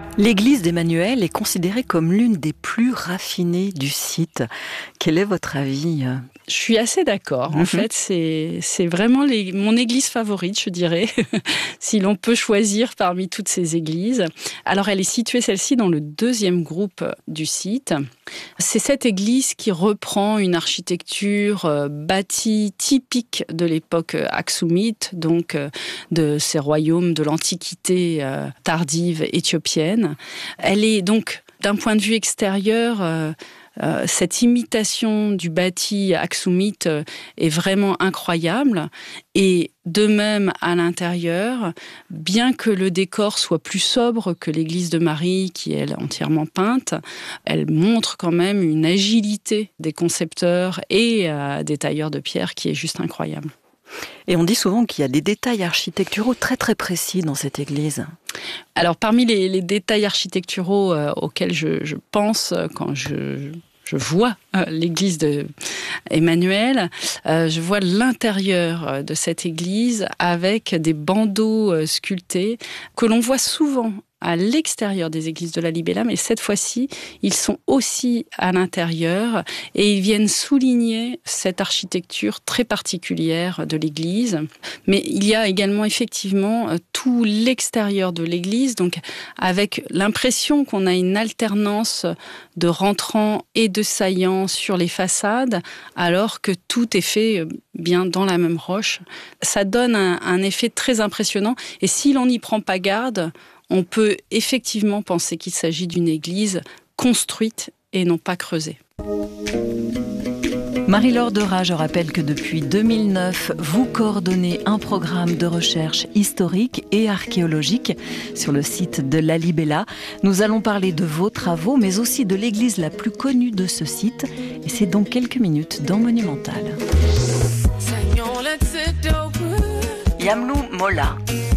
L'église d'Emmanuel est considérée comme l'une des plus raffinées du site. Quel est votre avis ? Je suis assez d'accord. En fait, c'est vraiment mon église favorite, je dirais, si l'on peut choisir parmi toutes ces églises. Alors, elle est située, celle-ci, dans le 2e groupe du site. C'est cette église qui reprend une architecture bâtie typique de l'époque aksoumite, donc de ces royaumes de l'Antiquité tardive éthiopienne. Elle est donc, d'un point de vue extérieur, cette imitation du bâti aksoumite est vraiment incroyable. Et de même, à l'intérieur, bien que le décor soit plus sobre que l'église de Marie, qui est entièrement peinte, elle montre quand même une agilité des concepteurs et des tailleurs de pierre qui est juste incroyable. Et on dit souvent qu'il y a des détails architecturaux très très précis dans cette église. Alors, parmi les détails architecturaux auxquels je pense quand je vois l'église d'Emmanuel, je vois l'intérieur de cette église avec des bandeaux sculptés que l'on voit souvent à l'extérieur des églises de la Libella, mais cette fois-ci, ils sont aussi à l'intérieur et ils viennent souligner cette architecture très particulière de l'église. Mais il y a également effectivement tout l'extérieur de l'église, donc avec l'impression qu'on a une alternance de rentrants et de saillants sur les façades, alors que tout est fait bien dans la même roche. Ça donne un effet très impressionnant et si l'on n'y prend pas garde, on peut effectivement penser qu'il s'agit d'une église construite et non pas creusée. Marie-Laure Dera, je rappelle que depuis 2009, vous coordonnez un programme de recherche historique et archéologique sur le site de la Libella. Nous allons parler de vos travaux, mais aussi de l'église la plus connue de ce site. Et c'est dans quelques minutes dans Monumental. Yamlou Mola.